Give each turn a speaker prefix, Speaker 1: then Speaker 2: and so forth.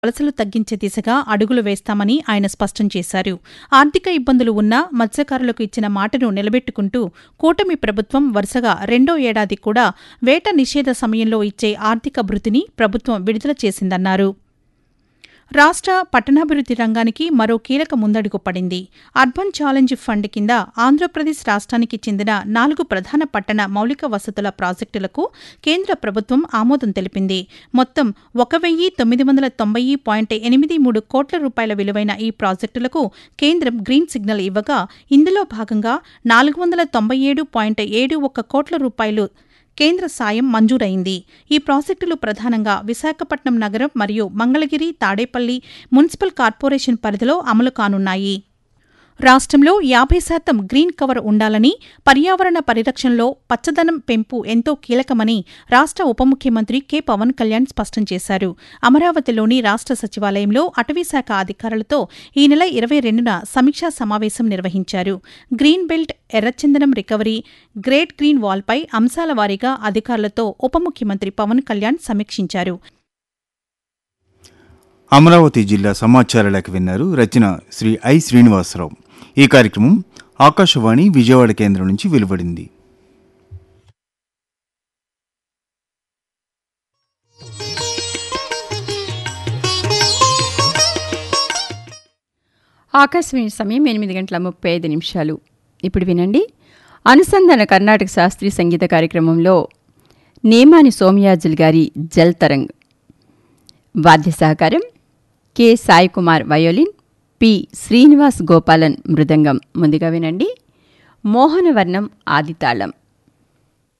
Speaker 1: వలసలు తగ్గించే దిశగా అడుగులు వేస్తామని ఆయన స్పష్టం చేశారు. ఆర్థిక ఇబ్బందులు ఉన్నా మత్స్యకారులకు ఇచ్చిన మాటను నిలబెట్టుకుంటూ కూటమి ప్రభుత్వం వరుసగా రెండో ఏడాది కూడా వేట నిషేధ సమయంలో ఇచ్చే ఆర్థిక భృతిని ప్రభుత్వం విడుదల చేసిందన్నారు. రాష్ట్ర పట్టణాభివృద్ధి రంగానికి మరో కీలక ముందడుగు పడింది. అర్బన్ ఛాలెంజ్ ఫండ్ కింద ఆంధ్రప్రదేశ్ రాష్ట్రానికి చెందిన 4 ప్రధాన పట్టణ మౌలిక వసతుల ప్రాజెక్టులకు కేంద్ర ప్రభుత్వం ఆమోదం తెలిపింది. మొత్తం 1,990.83 కోట్ల రూపాయల విలువైన ఈ ప్రాజెక్టులకు కేంద్రం గ్రీన్ సిగ్నల్ ఇవ్వగా, ఇందులో భాగంగా 497.71 కోట్ల రూపాయలు కేంద్ర సాయం మంజూరైంది. ఈ ప్రాజెక్టులు ప్రధానంగా విశాఖపట్నం నగరం మరియు మంగళగిరి, తాడేపల్లి మున్సిపల్ కార్పొరేషన్ పరిధిలో అమలు కానున్నాయి. రాష్ట్రంలో 50% గ్రీన్ కవర్ ఉండాలని, పర్యావరణ పరిరక్షణలో పచ్చదనం పెంపు ఎంతో కీలకమని రాష్ట్ర ఉప ముఖ్యమంత్రి కె. పవన్ కళ్యాణ్ స్పష్టం చేశారు. అమరావతిలోని రాష్ట్ర సచివాలయంలో అటవీశాఖ అధికారులతో ఈ నెల 22న సమీక్షా సమావేశం నిర్వహించారు. గ్రీన్ బెల్ట్, ఎర్రచందనం రికవరీ, గ్రేట్ గ్రీన్ వాల్పై అంశాల వారీగా అధికారులతో ఉప ముఖ్యమంత్రి పవన్ కళ్యాణ్ సమీక్షించారు.
Speaker 2: అమరావతి జిల్లా సమాచార లేఖ విన్నారు. రచన శ్రీ ఐ. శ్రీనివాసరావు. ఈ కార్యక్రమం ఆకాశవాణి విజయవాడ కేంద్రం నుంచి వెలువడింది.
Speaker 3: ఆకాశవాణి సమయం 8:35. ఇప్పుడు వినండి, అనుసంధాన కర్ణాటక శాస్త్రీయ సంగీత కార్యక్రమంలో నేమాని సోమయాజుల్ గారి జల్ తరంగ్. వాద్య సహకారం K. Saikumar violin, P. Srinivas Gopalan మృదంగం. ముందుగా వినండి, మోహనవర్ణం ఆదితాళం.